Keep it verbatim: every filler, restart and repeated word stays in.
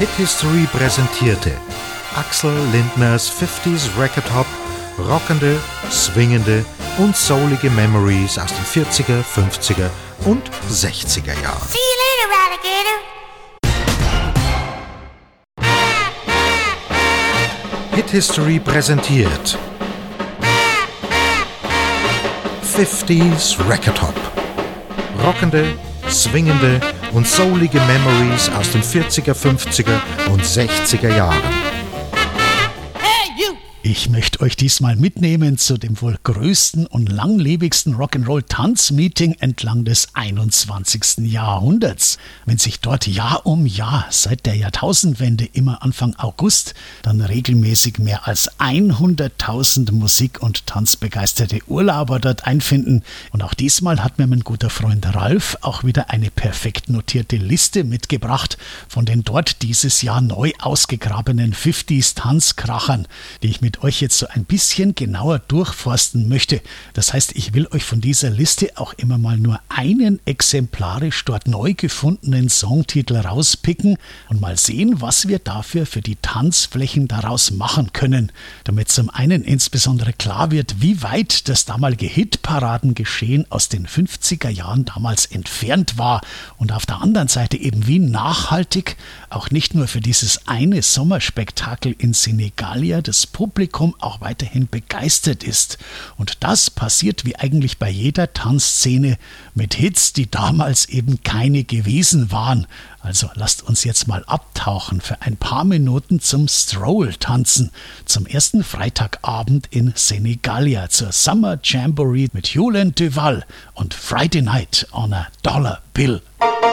Hit History präsentierte Axel Lindners fünfziger Record Hop, rockende, swingende und soulige Memories aus den vierziger, fünfziger und sechziger Jahren. See you later, Alligator. Hit History präsentiert fünfziger Record Hop, rockende, swingende und soulige Memories aus den vierziger, fünfziger und sechziger Jahren. Ich möchte euch diesmal mitnehmen zu dem wohl größten und langlebigsten Rock'n'Roll-Tanzmeeting entlang des einundzwanzigsten Jahrhunderts. Wenn sich dort Jahr um Jahr seit der Jahrtausendwende immer Anfang August dann regelmäßig mehr als hunderttausend Musik- und Tanzbegeisterte Urlauber dort einfinden. Und auch diesmal hat mir mein guter Freund Ralf auch wieder eine perfekt notierte Liste mitgebracht von den dort dieses Jahr neu ausgegrabenen fünfziger Tanzkrachern, die ich mit euch jetzt so ein bisschen genauer durchforsten möchte. Das heißt, ich will euch von dieser Liste auch immer mal nur einen exemplarisch dort neu gefundenen Songtitel rauspicken und mal sehen, was wir dafür für die Tanzflächen daraus machen können, damit zum einen insbesondere klar wird, wie weit das damalige Hitparadengeschehen aus den fünfziger Jahren damals entfernt war und auf der anderen Seite eben wie nachhaltig auch nicht nur für dieses eine Sommerspektakel in Senigallia das Publikum auch weiterhin begeistert ist. Und das passiert wie eigentlich bei jeder Tanzszene mit Hits, die damals eben keine gewesen waren. Also lasst uns jetzt mal abtauchen für ein paar Minuten zum Stroll-Tanzen, zum ersten Freitagabend in Senigallia zur Summer Jamboree mit Hewlett Duval und Friday Night on a Dollar Bill.